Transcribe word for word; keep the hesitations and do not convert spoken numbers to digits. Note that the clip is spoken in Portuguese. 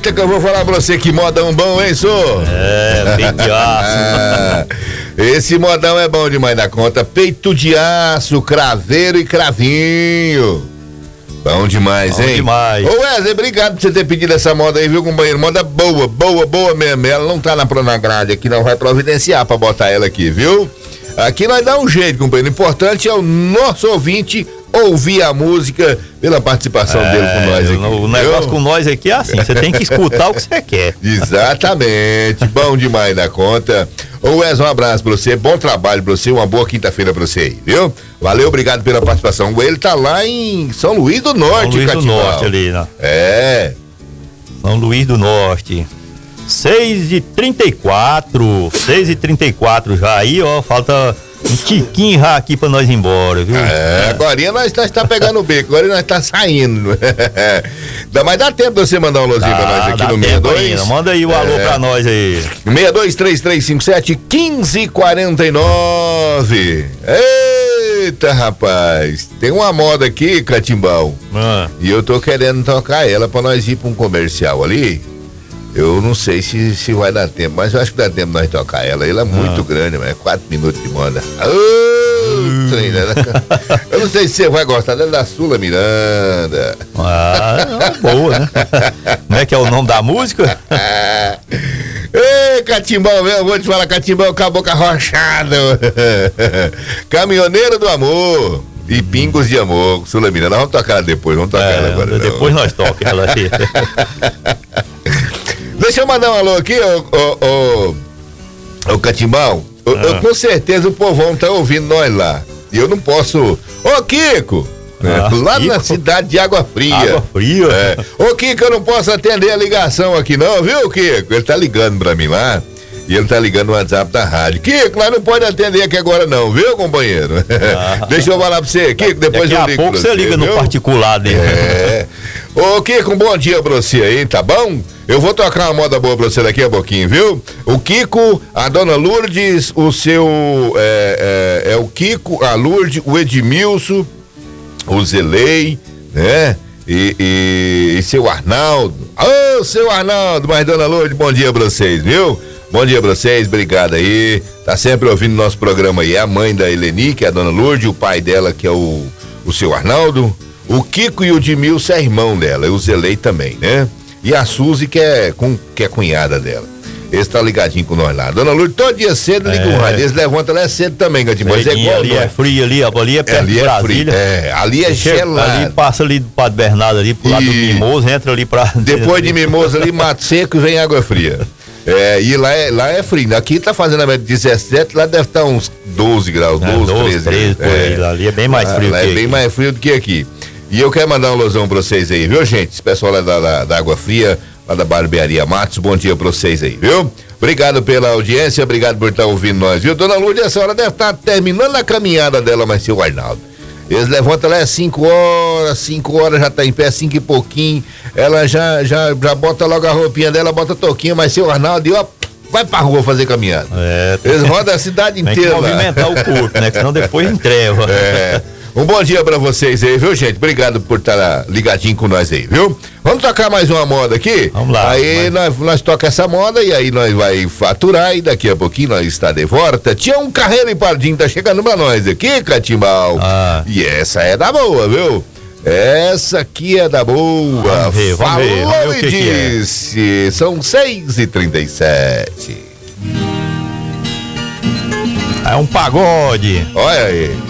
Eita, que eu vou falar pra você que modão bom, hein, sô? É, peito de aço. Esse modão é bom demais da conta. Peito de aço, craveiro e cravinho. Bom demais, Bom hein? demais. Ô Wesley, obrigado por você ter pedido essa moda aí, viu, companheiro? Moda boa, boa, boa mesmo. Ela não tá na Pronagrade aqui, não vai providenciar pra botar ela aqui, viu? Aqui nós dá um jeito, companheiro. O importante é o nosso ouvinte ouvir a música pela participação é, dele com nós aqui. O negócio viu? Com nós aqui é assim, você tem que escutar o que você quer. Exatamente, bom demais da conta. Ô Wes, um abraço pra você, bom trabalho pra você, uma boa quinta-feira pra você aí, viu? Valeu, obrigado pela participação. Ele tá lá em São Luís do Norte, São Luís do Norte ali, né? É. São Luís do Norte. seis e trinta e quatro, seis e trinta e quatro já aí, ó, falta um tiquinho já aqui pra nós ir embora, viu? É, agora nós tá, tá pegando o beco, agora nós tá saindo. Mas dá tempo de você mandar um alôzinho pra nós aqui no sessenta e dois. Ainda. Manda aí o alô é. pra nós aí. sessenta e dois, três três cinco sete, um cinco quatro nove. Eita, rapaz, tem uma moda aqui, Catimbau, ah. e eu tô querendo tocar ela pra nós ir pra um comercial ali. Eu não sei se, se vai dar tempo, mas eu acho que dá tempo nós tocar ela. Ela é muito ah. grande, mas é quatro minutos de moda. Oh, trem, né? Eu não sei se você vai gostar dela, da Sula Miranda. Ah, boa, né? Como é que é o nome da música? Ei, Catimbão, eu vou te falar, Catimbão, caboclo arrochado. Caminhoneiro do amor. E Pingos de Amor, Sula Miranda. Vamos tocar ela depois, vamos tocar é, ela agora. Depois não. Nós tocamos ela aí. Deixa eu mandar um alô aqui, ô, ô, ô, ô Catimbão. Ah. Eu, com certeza o povão tá ouvindo nós lá. E eu não posso. Ô, Kiko! Ah, é, lá Kiko? Na cidade de Água Fria. Água Fria? É. Ô, Kiko, eu não posso atender a ligação aqui, não, viu, Kiko? Ele tá ligando pra mim lá. E ele tá ligando no WhatsApp da rádio. Kiko, nós não pode atender aqui agora não, viu, companheiro? Ah. Deixa eu falar pra você, Kiko, depois Daqui eu ligo a pouco você, você liga viu? No particular dele. É. Ô, Kiko, um bom dia pra você aí, tá bom? Eu vou tocar uma moda boa pra você daqui a pouquinho, viu? O Kiko, a dona Lourdes, o seu... É, é, é o Kiko, a Lourdes, o Edmilson, o Zelei, né? E, e, e seu Arnaldo. Ô, seu Arnaldo, mas dona Lourdes, bom dia pra vocês, viu? Bom dia pra vocês, obrigado aí. Tá sempre ouvindo nosso programa aí. É a mãe da Eleni, que é a dona Lourdes, o pai dela, que é o, o seu Arnaldo. O Kiko e o Edmilson é irmão dela, e o Zelei também, né? E a Suzy, que é, com, que é cunhada dela. Eles estão ligadinhos com nós lá. Dona Lourdes, todo dia cedo liga o rádio. Eles levantam lá cedo também, Gatinho. Mas é igual. Ali é frio, ali, ali é perto de Brasília. É, ali é gelado. Ali passa ali do Padre Bernardo, ali pro lado do Mimoso, entra ali pra. Depois de Mimoso ali, Mato Seco e vem água fria. É, e lá é, lá é frio. Aqui tá fazendo a média de dezessete, lá deve estar uns doze graus, doze, treze. treze por aí, é, ali é bem mais frio. Lá que é bem aqui. mais frio do que aqui. E eu quero mandar um alôzão pra vocês aí, viu, gente? Esse pessoal lá da, da, da Água Fria, lá da Barbearia Matos, bom dia pra vocês aí, viu? Obrigado pela audiência, obrigado por estar ouvindo nós, viu? Dona Lourdes, essa hora deve estar terminando a caminhada dela, mas seu Arnaldo. Eles levantam lá às cinco horas, cinco horas já tá em pé, cinco e pouquinho. Ela já, já, já bota logo a roupinha dela, bota a touquinha, mas seu Arnaldo, e ó, vai pra rua fazer caminhada. É, eles rodam a cidade inteira. Tem que movimentar o corpo, né? Senão depois entrega. É. Um bom dia pra vocês aí, viu, gente? Obrigado por estar ligadinho com nós aí, viu? Vamos tocar mais uma moda aqui? Vamos lá. Aí nós, nós toca essa moda e aí nós vai faturar e daqui a pouquinho nós está de volta. Tinha um Carreiro e Pardinho, tá chegando pra nós aqui, Catimbau. Ah. E essa é da boa, viu? Essa aqui é da boa. Vamos ver, vamos Falou ver, vamos ver e o que disse. Que é. São seis e trinta e sete. É um pagode. Olha aí.